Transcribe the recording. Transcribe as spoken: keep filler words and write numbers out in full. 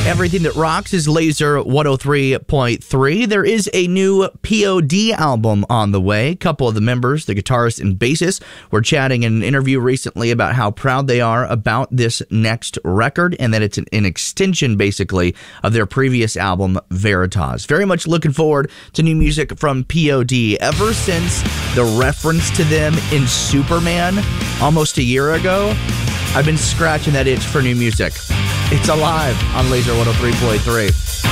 Everything that rocks is Laser one oh three point three. There is a new P O D album on the way. A couple of the members, the guitarist and bassist, were chatting in an interview recently about how proud they are about this next record and that it's an, an extension, basically, of their previous album, Veritas. Very much looking forward to new music from P O D. Ever since the reference to them in Superman almost a year ago, I've been scratching that itch for new music. It's alive on Laser one oh three point three.